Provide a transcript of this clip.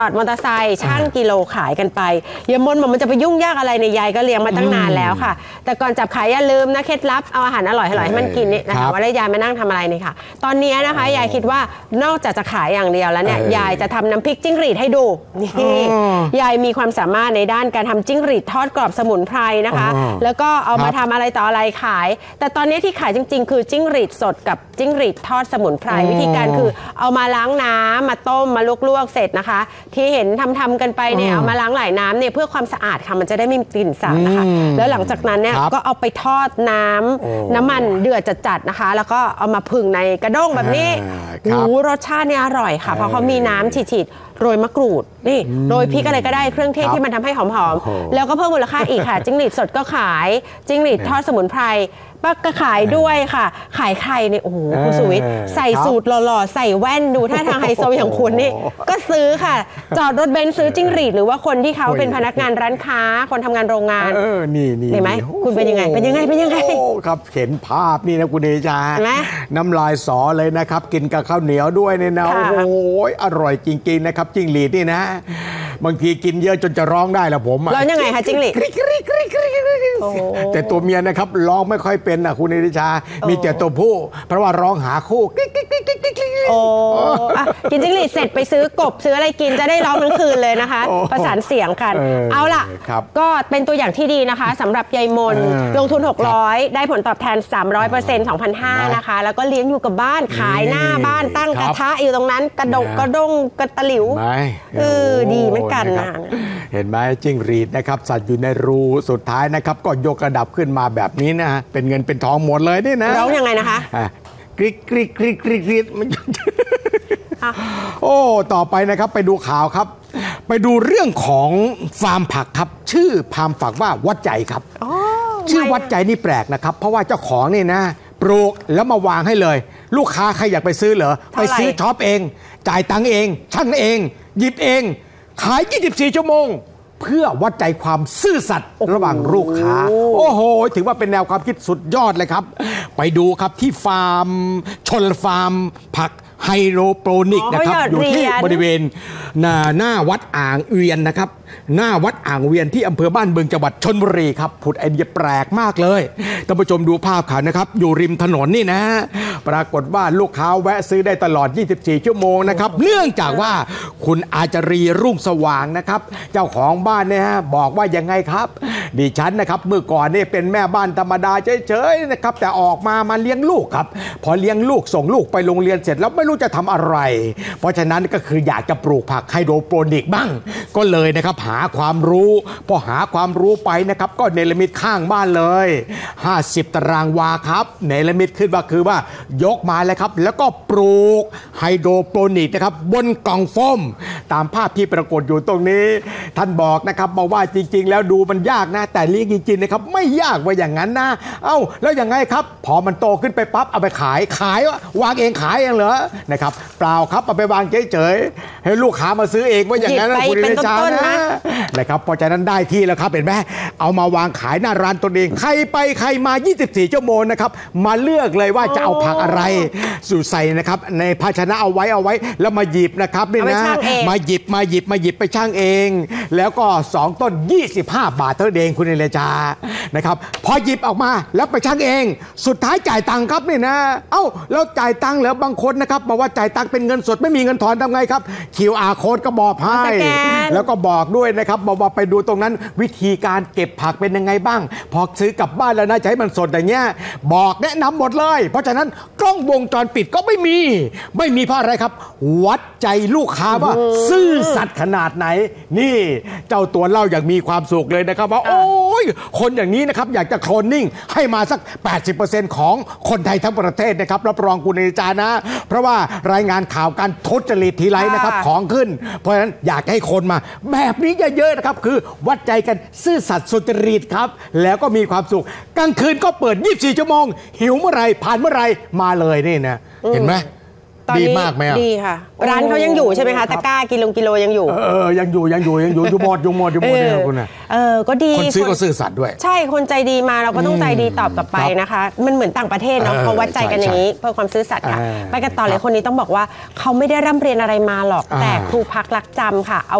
จอดมอเตอร์ไซค์ช่างกิโลขายกันไปอย่ามนบอกมันจะไปยุ่งยากอะไรในยายก็เลี้ยงมาตั้งนานแล้วค่ะแต่ก่อนจับขายอย่าลืมนะเคล็ดลับเอาอาหารอร่อยให้มันกินนี่นะคะว่าแล้วยายมานั่งทำอะไรนี่ค่ะตอนนี้นะคะยายคิดว่านอกจากจะขายอย่างเดียวแล้วเนี่ยยายจะทำน้ำพริกจิ้งหรีดให้ดูนี่ยายมีความสามารถในด้านการทำจิ้งหรีดทอดกรอบสมุนไพรนะคะแล้วก็เอามาทำอะไรต่ออะไรขายแต่ตอนนี้ที่ขายจริงๆคือจิ้งหรีดสดกับจิ้งหรีดทอดสมุนไพรวิธีการคือเอามาล้างน้ำมาต้มมาลวกๆเสร็จนะคะที่เห็นทำกันไปเนี่ยเอามาล้างหลายน้ำเนี่ยเพื่อความสะอาดค่ะมันจะได้ไม่มีกลิ่นสาบนะคะแล้วหลังจากนั้นเนี่ยก็เอาไปทอดน้ำมันเดือดจัดๆนะคะแล้วก็เอามาผึ่งในกระด้งแบบนี้รสชาติเนี่ยอร่อยค่ะเพราะเขามีน้ำฉีดโรยมะกรูดนี่โรยพริกอะไรก็ได้เครื่องเทศที่มันทำให้หอมๆแล้วก็เพิ่มมูลค่าอีกค่ะจิ้งหรีดสดก็ขายจิ้งหรีดทอดสมุนไพรป้าก็ขายด้วยค่ะขายใครเนี่ยโอ้โหคุณสุวิทย์ใส่สูตรหล่อๆใส่แว่นดูท่าทางไฮโซอย่างคุณนี่ก็ซื้อค่ะจอดรถเบนซ์ซื้อจิ้งหรีดหรือว่าคนที่เขาเป็นพนักงานร้านค้าคนทำงานโรงงานนี่เห็นไหมคุณเป็นยังไงครับเห็นภาพนี่นะคุณเดชาน้ำลายสอเลยนะครับกินกับข้าวเหนียวด้วยเนี่ยนะโอ้โหอร่อยจริงๆนะครับจิ้งหรีดนี่นะบางทีกินเยอะจนจะร้องได้ละผมร้องยังไงคะจิ้งหรีดแต่ตัวเมียนะครับร้องไม่ค่อยเป็นนะคุณเดชามีแต่ตัวผู้เพราะว่าร้องหาคู่โอ้กินจิ้งหรีดเสร็จไปซื้อกบซื้ออะไรกินจะได้ร้องทั้งคืนเลยนะคะประสานเสียงกันเอาล่ะก็เป็นตัวอย่างที่ดีนะคะสำหรับยายมนลงทุน600ได้ผลตอบแทน 300% 2,500 นะคะแล้วก็เลี้ยงอยู่กับบ้านขายหน้าบ้านตั้งกระทะอยู่ตรงนั้นกระด้งกระตะหลิวดีเหมือนกันนะเห็นไหมจิ้งหรีดนะครับสัตว์อยู่ในรูสุดท้ายนะครับก็ยกระดับขึ้นมาแบบนี้นะเป็นเงินเป็นทองหมดเลยนี่นะร้องยังไงนะคะกริ๊กโอ้ต่อไปนะครับไปดูข่าวครับไปดูเรื่องของฟาร์มผักครับชื่อฟาร์มผักว่าวัดใจครับชื่อวัดใจนี่แปลกนะครับเพราะว่าเจ้าของนี่นะปลูกแล้วมาวางให้เลยลูกค้าใครอยากไปซื้อเหรอไปซื้อช็อปเองจ่ายตังค์เองชั่งเองหยิบเองขาย24ชั่วโมงเพื่อวัดใจความซื่อสัตย์ระหว่างลูกค้าโอ้โหถือว่าเป็นแนวความคิดสุดยอดเลยครับไปดูครับที่ฟาร์มชนฟาร์มผักไฮโดรโปนิกนะครับอยู่ที่บริเวณหน้าวัดอ่างเวียนนะครับหน้าวัดอ่างเวียนที่อำเภอบ้านบึงจังหวัดชลบุรีครับผุดไอเดียแปลกมากเลยท่านผู้ชมดูภาพข่าวนะครับอยู่ริมถนนนี่นะปรากฏว่าลูกค้าแวะซื้อได้ตลอด24ชั่วโมงนะครับเนื่องจากว่าคุณอาจารีรุ่งสว่างนะครับเจ้าของบ้านเนี่ยบอกว่ายังไงครับดิฉันนะครับเมื่อก่อนนี่เป็นแม่บ้านธรรมดาเฉยๆนะครับแต่ออกมาเลี้ยงลูกครับพอเลี้ยงลูกส่งลูกไปโรงเรียนเสร็จแล้วไม่รู้จะทำอะไรเพราะฉะนั้นก็คืออยากจะปลูกผักไฮโดรโปนิกบ้างก็เลยนะครับหาความรู้พอหาความรู้ไปนะครับก็เนรมิตข้างบ้านเลย50ตารางวาครับเนรมิตขึ้นว่าคือว่ายกมาเลยครับแล้วก็ปลูกไฮโดรโปนิกนะครับบนกล่องโฟมตามภาพที่ปรากฏอยู่ตรงนี้ท่านบอกนะครับบอกว่าจริงๆแล้วดูมันยากนะแต่เลี้ยงจริงๆนะครับไม่ยากว่าอย่างนั้นนะแล้วยังไงครับพอมันโตขึ้นไปปั๊บเอาไปขายวางเองขายเองเหรอนะครับเปล่าครับเอาไปวางเฉยๆให้ลูกค้ามาซื้อเองว่าอย่างนั้นนะคุณนิชานะครับพอใจนั้นได้ที่แล้วครับเห็นไหมเอามาวางขายหน้าร้านตัวเองใครไปใครมา24ชั่วโมงนะครับมาเลือกเลยว่าจะเอาผักอะไรสู่ใส่นะครับในภาชนะเอาไว้แล้วมาหยิบนะครับนี่นะมาหยิบไปชั่งเองแล้วก็2ต้น25 บาทเท่านั้นเองคุณนิชานะครับพอหยิบออกมาแล้วไปชั่งเองสุดท้ายจ่ายตังค์ครับนี่นะแล้วจ่ายตังค์แล้วบางคนนะครับบอกว่าจ่ายตังค์เป็นเงินสดไม่มีเงินถอนทำไงครับ QR code ก็บอกให้แล้วก็บอกด้วยนะครับบอกว่าไปดูตรงนั้นวิธีการเก็บผักเป็นยังไงบ้างพอซื้อกลับบ้านแล้วนะจะให้มันสดอย่างเงี้ยบอกแนะนำหมดเลยเพราะฉะนั้นกล้องวงจรปิดก็ไม่มีเพราะอะไรครับวัดใจลูกค้าว่าซื่อสัตย์ขนาดไหนนี่เจ้าตัวเล่าอย่างมีความสุขเลยนะครับว่าโอ้ยคนอย่างนี้นะครับอยากจะโคลนนิ่งให้มาสัก 80% ของคนไทยทั้งประเทศนะครับรับรองคุณนิจานะเพราะว่ารายงานข่าวการทุจริตทีไรนะครับของขึ้นเพราะฉะนั้นอยากให้คนมาแบบนี้เยอะๆนะครับคือวัดใจกันซื่อสัตย์สุจริตครับแล้วก็มีความสุขกลางคืนก็เปิด24ชั่วโมงหิวเมื่อไรผ่านเมื่อไรมาเลยนี่นะเห็นไหมตอนดีนี้มากไหมอะดีค่ะ ร้านเขายังอยู่ใช่ไหมคะตะกร้ากิโลยังอยู่ยังอยู่อยู่หมดเนี่ยคุณน่ะก็ดีคนซื้อก็ซื่อสัตย์ด้วยใช่คนใจดีมาเราก็ต้องใจดีตอบกลับไปนะคะ มันเหมือนต่างประเทศเนาะเขาวัดใจกันอย่างนี้เพื่อความซื่อสัตย์ค่ะไปกันต่อเลยคนนี้ต้องบอกว่าเขาไม่ได้ร่ำเรียนอะไรมาหรอกแต่ครูพักรักจำค่ะเอา